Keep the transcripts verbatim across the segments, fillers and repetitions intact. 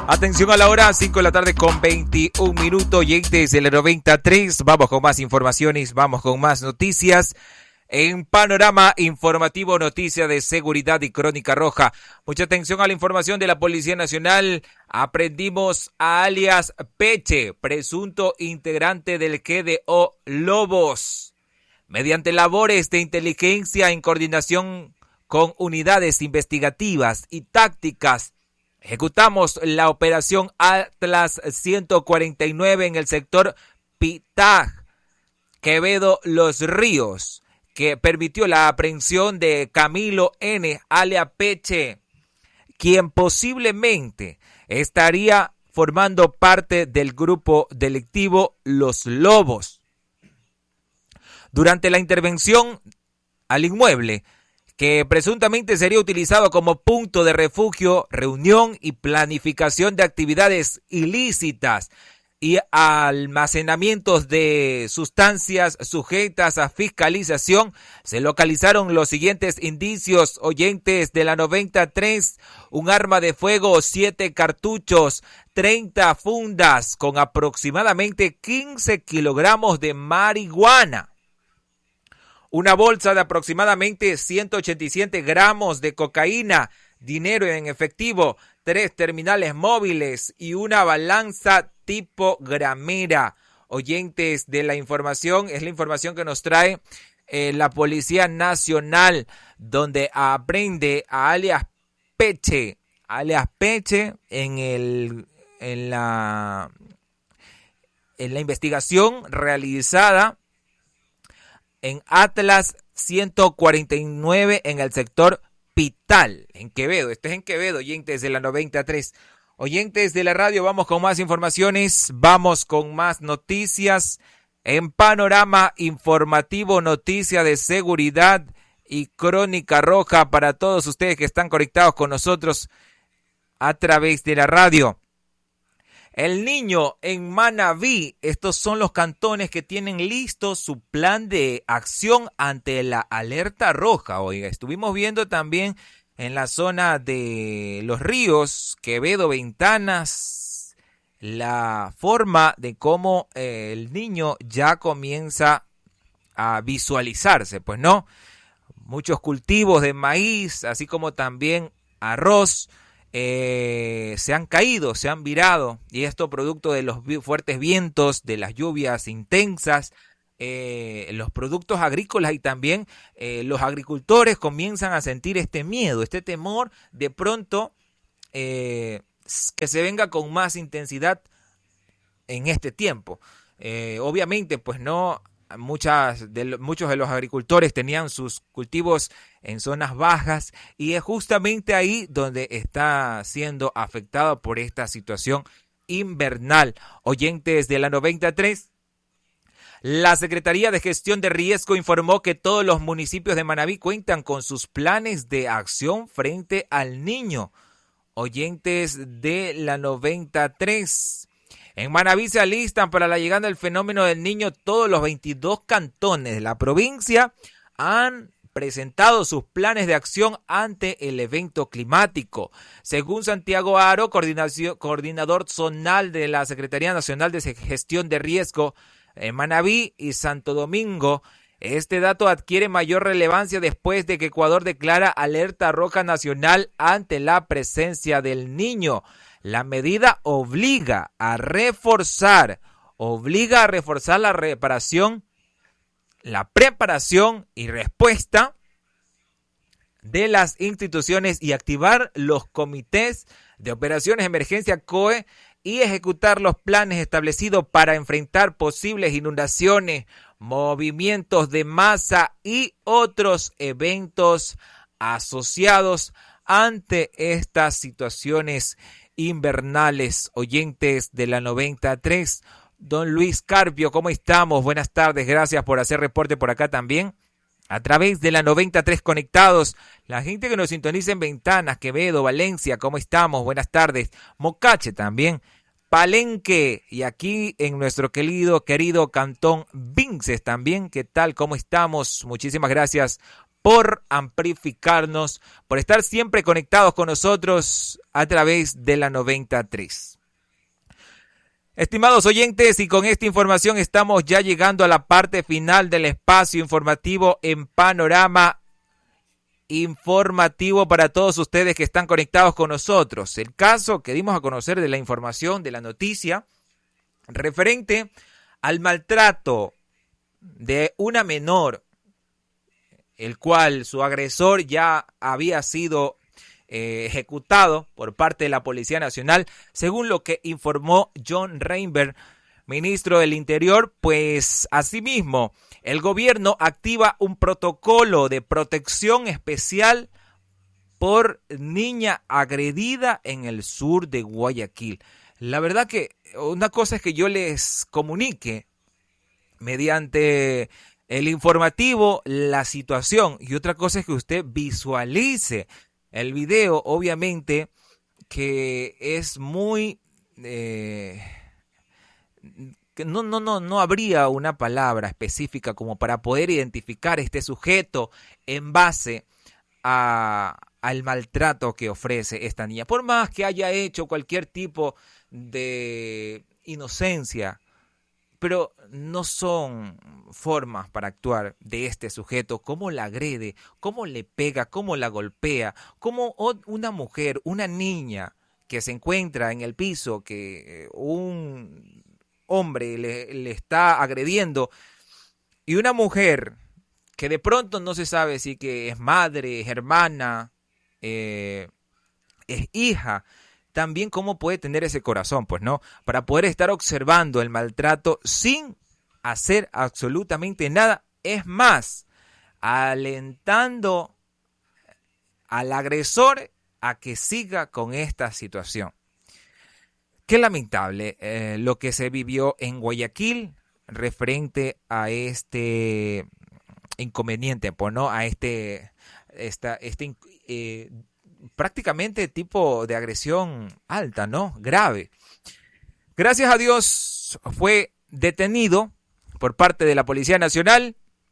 Atención a la hora, cinco de la tarde con veintiún minutos, oyentes del noventa y tres. Vamos con más informaciones, vamos con más noticias. En Panorama Informativo, noticia de seguridad y crónica roja. Mucha atención a la información de la Policía Nacional. Aprendimos a alias Peche, presunto integrante del G D O Lobos. Mediante labores de inteligencia en coordinación con unidades investigativas y tácticas, ejecutamos la operación Atlas ciento cuarenta y nueve en el sector Pitag, Quevedo Los Ríos, que permitió la aprehensión de Camilo N., alias Peche, quien posiblemente estaría formando parte del grupo delictivo Los Lobos. Durante la intervención al inmueble, que presuntamente sería utilizado como punto de refugio, reunión y planificación de actividades ilícitas y almacenamientos de sustancias sujetas a fiscalización, se localizaron los siguientes indicios, oyentes de la noventa y tres: un arma de fuego, siete cartuchos, treinta fundas con aproximadamente quince kilogramos de marihuana, una bolsa de aproximadamente ciento ochenta y siete gramos de cocaína, dinero en efectivo, tres terminales móviles y una balanza tipo gramera. Oyentes de la información, es la información que nos trae eh, la Policía Nacional, donde aprende a alias Peche, alias Peche en el en la en la investigación realizada en Atlas ciento cuarenta y nueve en el sector Pital, en Quevedo. Este es en Quevedo, oyentes de la noventa y tres. Oyentes de la radio, vamos con más informaciones, vamos con más noticias. En Panorama Informativo, noticia de seguridad y crónica roja para todos ustedes que están conectados con nosotros a través de la radio. El Niño en Manabí, estos son los cantones que tienen listo su plan de acción ante la alerta roja. Oiga, estuvimos viendo también en la zona de Los Ríos, Quevedo, Ventanas, la forma de cómo eh, el niño ya comienza a visualizarse, pues no, muchos cultivos de maíz, así como también arroz, eh, se han caído, se han virado, y esto producto de los fuertes vientos, de las lluvias intensas. Eh, los productos agrícolas y también eh, los agricultores comienzan a sentir este miedo, este temor de pronto eh, que se venga con más intensidad en este tiempo. Eh, obviamente, pues no, muchas de, muchos de los agricultores tenían sus cultivos en zonas bajas y es justamente ahí donde está siendo afectado por esta situación invernal. Oyentes de la noventa y tres. La Secretaría de Gestión de Riesgo informó que todos los municipios de Manabí cuentan con sus planes de acción frente al niño. Oyentes de la noventa y tres. En Manabí se alistan para la llegada del fenómeno del niño. Todos los veintidós cantones de la provincia han presentado sus planes de acción ante el evento climático. Según Santiago Aro, coordinador zonal de la Secretaría Nacional de Gestión de Riesgo, en Manabí y Santo Domingo, este dato adquiere mayor relevancia después de que Ecuador declara alerta roja nacional ante la presencia del niño. La medida obliga a reforzar, obliga a reforzar la reparación, la preparación y respuesta de las instituciones y activar los comités de operaciones de emergencia C O E y ejecutar los planes establecidos para enfrentar posibles inundaciones, movimientos de masa y otros eventos asociados ante estas situaciones invernales. Oyentes de la noventa y tres, don Luis Carpio, ¿cómo estamos? Buenas tardes, gracias por hacer reporte por acá también. A través de la noventa y tres conectados, la gente que nos sintoniza en Ventanas, Quevedo, Valencia, ¿cómo estamos? Buenas tardes. Mocache también, Palenque y aquí en nuestro querido, querido Cantón Vinces también. ¿Qué tal? ¿Cómo estamos? Muchísimas gracias por amplificarnos, por estar siempre conectados con nosotros a través de la noventa punto tres. Estimados oyentes, y con esta información estamos ya llegando a la parte final del espacio informativo en Panorama Informativo para todos ustedes que están conectados con nosotros. El caso que dimos a conocer de la información, de la noticia, referente al maltrato de una menor, el cual su agresor ya había sido eh, ejecutado por parte de la Policía Nacional, según lo que informó John Reinberg, ministro del Interior. Pues asimismo, el gobierno activa un protocolo de protección especial por niña agredida en el sur de Guayaquil. La verdad que una cosa es que yo les comunique mediante el informativo la situación, y otra cosa es que usted visualice el video. Obviamente que es muy eh, que no, no, no, no habría una palabra específica como para poder identificar este sujeto en base a, al maltrato que ofrece esta niña. Por más que haya hecho cualquier tipo de inocencia, pero no son formas para actuar de este sujeto, cómo la agrede, cómo le pega, cómo la golpea, cómo una mujer, una niña que se encuentra en el piso, que un hombre le, le está agrediendo, y una mujer que de pronto no se sabe si que es madre, es hermana, eh, es hija, también cómo puede tener ese corazón, pues no, para poder estar observando el maltrato sin hacer absolutamente nada. Es más, alentando al agresor a que siga con esta situación. Qué lamentable eh, lo que se vivió en Guayaquil referente a este inconveniente, pues no, a este, esta, este eh, prácticamente tipo de agresión alta, ¿no? Grave. Gracias a Dios fue detenido por parte de la Policía Nacional.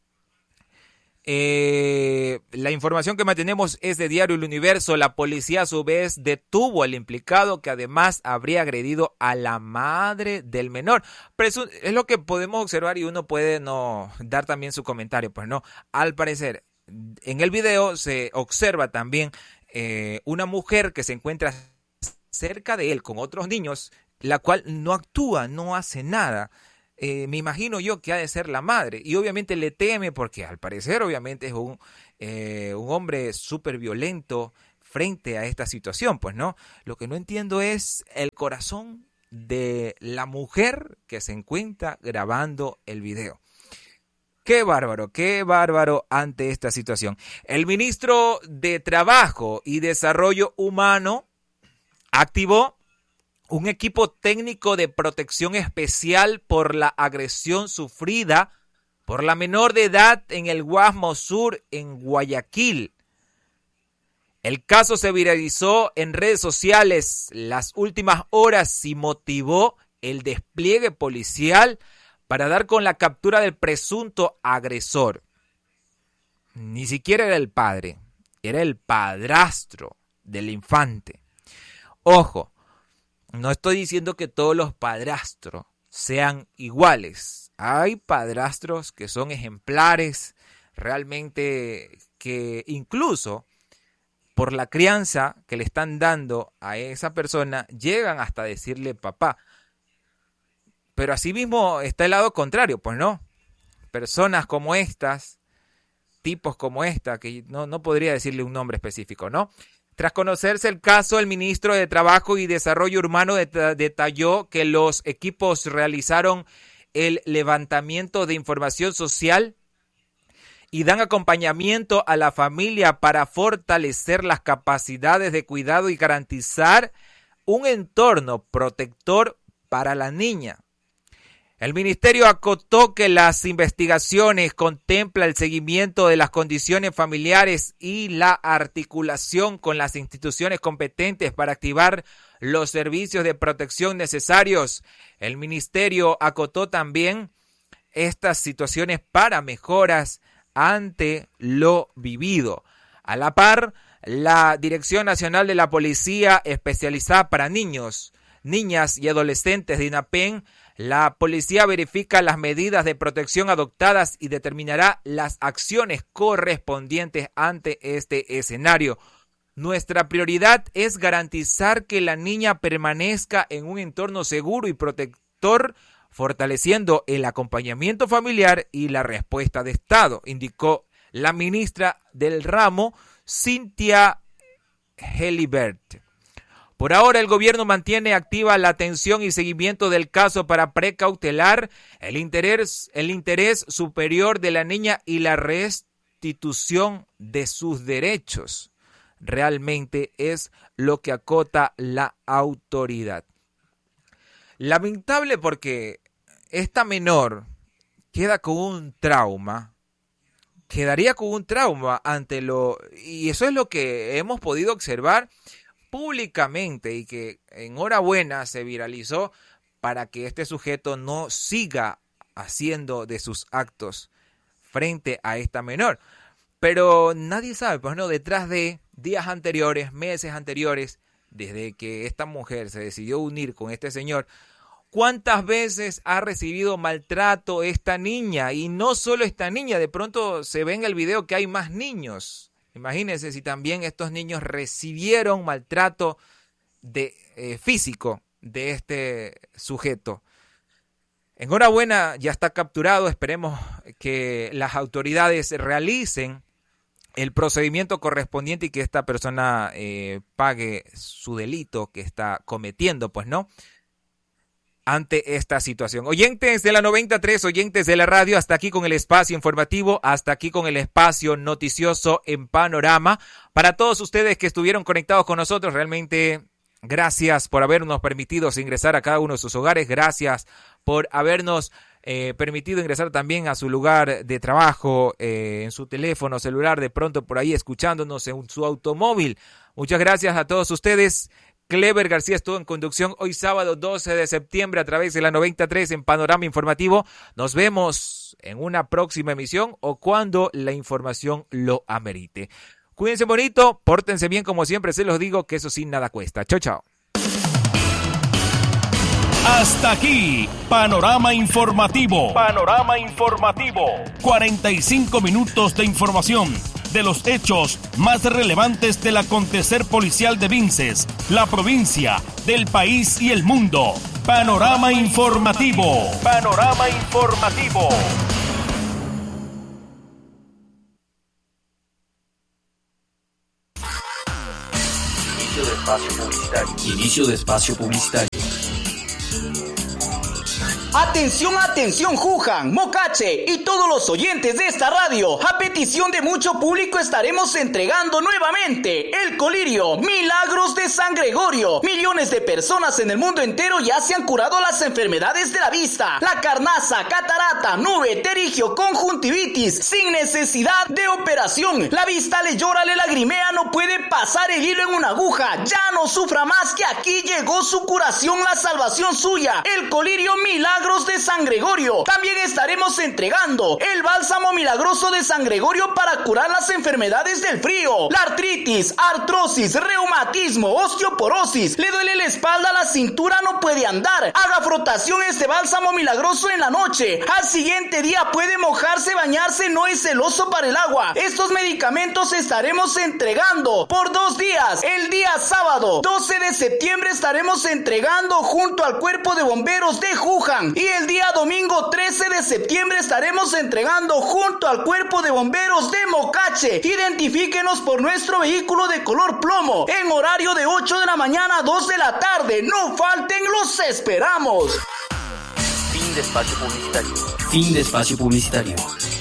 Eh, la información que mantenemos es de Diario El Universo. La policía a su vez detuvo al implicado, que además habría agredido a la madre del menor. Presu- es lo que podemos observar, y uno puede no dar también su comentario, pues no. Al parecer, en el video se observa también eh, una mujer que se encuentra cerca de él con otros niños, la cual no actúa, no hace nada. Eh, me imagino yo que ha de ser la madre, y obviamente le teme porque al parecer obviamente es un, eh, un hombre súper violento frente a esta situación, pues no. Lo que no entiendo es el corazón de la mujer que se encuentra grabando el video. Qué bárbaro, qué bárbaro ante esta situación. El ministro de Trabajo y Desarrollo Humano activó un equipo técnico de protección especial por la agresión sufrida por la menor de edad en el Guasmo Sur, en Guayaquil. El caso se viralizó en redes sociales las últimas horas y motivó el despliegue policial para dar con la captura del presunto agresor. Ni siquiera era el padre, era el padrastro del infante. Ojo, no estoy diciendo que todos los padrastros sean iguales. Hay padrastros que son ejemplares, realmente, que incluso por la crianza que le están dando a esa persona, llegan hasta decirle papá. Pero asimismo está el lado contrario, pues no. Personas como estas, tipos como esta, que no, no podría decirle un nombre específico, ¿no? Tras conocerse el caso, el ministro de Trabajo y Desarrollo Humano det- detalló que los equipos realizaron el levantamiento de información social y dan acompañamiento a la familia para fortalecer las capacidades de cuidado y garantizar un entorno protector para la niña. El ministerio acotó que las investigaciones contemplan el seguimiento de las condiciones familiares y la articulación con las instituciones competentes para activar los servicios de protección necesarios. El ministerio acotó también estas situaciones para mejoras ante lo vivido. A la par, la Dirección Nacional de la Policía Especializada para Niños, Niñas y Adolescentes de INAPEN, la policía verifica las medidas de protección adoptadas y determinará las acciones correspondientes ante este escenario. Nuestra prioridad es garantizar que la niña permanezca en un entorno seguro y protector, fortaleciendo el acompañamiento familiar y la respuesta de Estado, indicó la ministra del ramo, Cynthia Helibert. Por ahora, el gobierno mantiene activa la atención y seguimiento del caso para precautelar el interés, el interés superior de la niña y la restitución de sus derechos. Realmente es lo que acota la autoridad. Lamentable porque esta menor queda con un trauma, quedaría con un trauma ante lo, y eso es lo que hemos podido observar públicamente y que enhorabuena se viralizó para que este sujeto no siga haciendo de sus actos frente a esta menor. Pero nadie sabe, pues no, detrás de días anteriores, meses anteriores, desde que esta mujer se decidió unir con este señor, ¿cuántas veces ha recibido maltrato esta niña? Y no solo esta niña, de pronto se ve en el video que hay más niños. Imagínense si también estos niños recibieron maltrato de, eh, físico de este sujeto. Enhorabuena, ya está capturado. Esperemos que las autoridades realicen el procedimiento correspondiente y que esta persona eh, pague su delito que está cometiendo, pues no, ante esta situación. Oyentes de la noventa y tres, oyentes de la radio, hasta aquí con el espacio informativo, hasta aquí con el espacio noticioso en Panorama. Para todos ustedes que estuvieron conectados con nosotros, realmente gracias por habernos permitido ingresar a cada uno de sus hogares, gracias por habernos eh, permitido ingresar también a su lugar de trabajo, eh, en su teléfono celular, de pronto por ahí escuchándonos en su automóvil. Muchas gracias a todos ustedes. Clever García estuvo en conducción hoy sábado doce de septiembre a través de la noventa y tres en Panorama Informativo. Nos vemos en una próxima emisión o cuando la información lo amerite. Cuídense bonito, pórtense bien como siempre se los digo, que eso sí nada cuesta. Chao, chao. Hasta aquí, Panorama Informativo. Panorama Informativo. cuarenta y cinco minutos de información de los hechos más relevantes del acontecer policial de Vinces, la provincia, del país y el mundo. Panorama Informativo. Panorama Informativo. Inicio de espacio publicitario. Inicio de espacio publicitario. Atención, atención, Juján, Mocache y todos los oyentes de esta radio. A petición de mucho público estaremos entregando nuevamente el colirio Milagros de San Gregorio. Millones de personas en el mundo entero ya se han curado las enfermedades de la vista, la carnaza, catarata, nube, terigio, conjuntivitis, sin necesidad de operación. La vista le llora, le lagrimea, no puede pasar el hilo en una aguja. Ya no sufra más, que aquí llegó su curación, la salvación suya. El colirio Milagros de San Gregorio. También estaremos entregando el bálsamo milagroso de San Gregorio para curar las enfermedades del frío, la artritis, artrosis, reumatismo, osteoporosis. Le duele la espalda, la cintura, no puede andar. Haga frotación este bálsamo milagroso en la noche. Al siguiente día puede mojarse, bañarse, no es celoso para el agua. Estos medicamentos estaremos entregando por dos días. El día sábado doce de septiembre estaremos entregando junto al Cuerpo de Bomberos de Juján. Y el día domingo trece de septiembre estaremos entregando junto al Cuerpo de Bomberos de Mocache. Identifíquenos por nuestro vehículo de color plomo en horario de ocho de la mañana a dos de la tarde. No falten, los esperamos. Fin de espacio publicitario. Fin de espacio publicitario.